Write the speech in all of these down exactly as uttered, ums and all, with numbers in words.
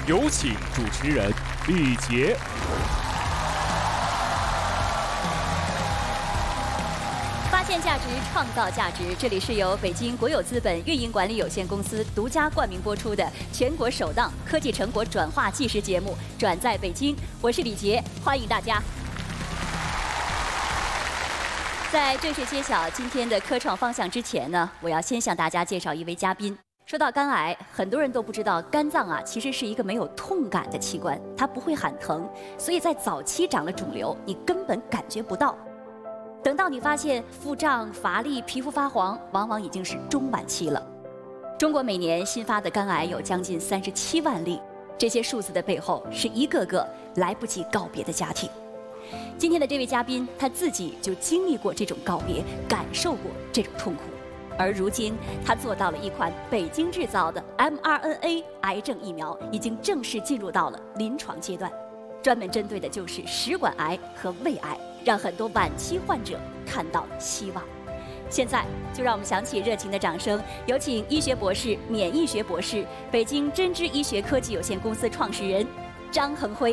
有请主持人李杰。 发现价值，创造价值。这里是由北京国有资本运营管理有限公司独家冠名播出的全国首档科技成果转化纪实节目《转在北京》，我是李杰，欢迎大家。在正式揭晓今天的科创方向之前呢，我要先向大家介绍一位嘉宾。说到肝癌，很多人都不知道肝脏啊其实是一个没有痛感的器官，它不会喊疼，所以在早期长了肿瘤，你根本感觉不到。等到你发现腹胀、乏力、皮肤发黄，往往已经是中晚期了。中国每年新发的肝癌有将近三十七万例，这些数字的背后是一个个来不及告别的家庭。今天的这位嘉宾，他自己就经历过这种告别，感受过这种痛苦，而如今他做到了一款北京制造的 mRNA 癌症疫苗，已经正式进入到了临床阶段。专门针对的就是食管癌和胃癌，让很多晚期患者看到了希望。现在就让我们响起热情的掌声，有请医学博士、免疫学博士、北京针织医学科技有限公司创始人张恒辉。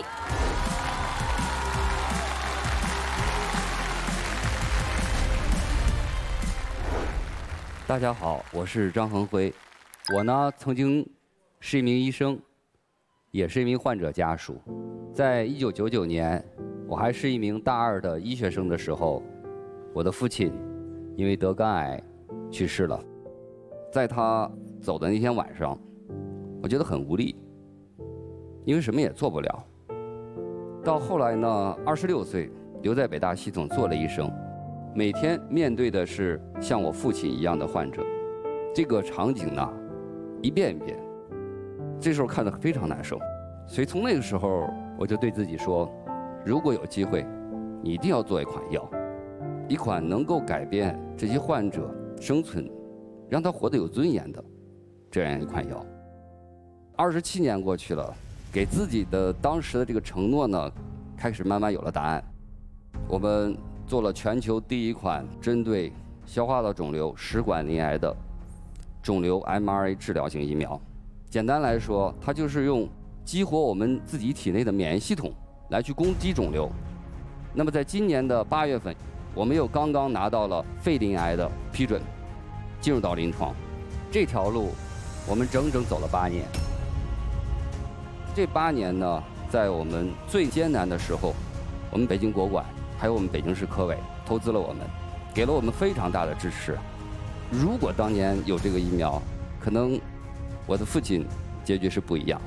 大家好，我是张恒辉。我呢，曾经是一名医生，也是一名患者家属。在一九九九年，我还是一名大二的医学生的时候，我的父亲因为得肝癌去世了。在他走的那天晚上，我觉得很无力，因为什么也做不了。到后来呢，二十六岁留在北大系统做了医生，每天面对的是像我父亲一样的患者，这个场景呢，一遍一遍，这时候看得非常难受。所以从那个时候，我就对自己说，如果有机会，你一定要做一款药，一款能够改变这些患者生存，让他活得有尊严的这样一款药。二十七年过去了，给自己的当时的这个承诺呢，开始慢慢有了答案。我们做了全球第一款针对消化道肿瘤、食管鳞癌的肿瘤 M R A 治疗型疫苗。简单来说，它就是用激活我们自己体内的免疫系统来去攻击肿瘤。那么在今年的八月份，我们又刚刚拿到了肺鳞癌的批准，进入到临床。这条路我们整整走了八年。这八年呢，在我们最艰难的时候，我们北京国管还有我们北京市科委投资了我们，给了我们非常大的支持。如果当年有这个疫苗，可能我的父亲结局是不一样。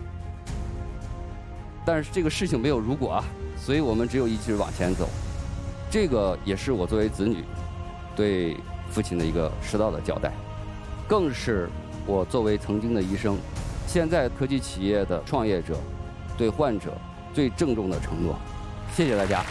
但是这个事情没有如果啊，所以我们只有一直往前走。这个也是我作为子女对父亲的一个实到的交代，更是我作为曾经的医生，现在科技企业的创业者对患者最郑重的承诺。谢谢大家。